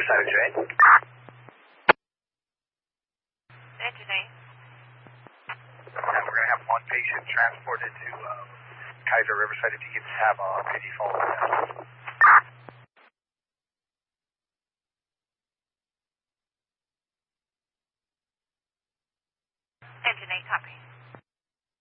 Riverside, Jane. Engine 8. And we're going to have one patient transported to Kaiser Riverside if you can have a PD follow up. Engine 8, copy.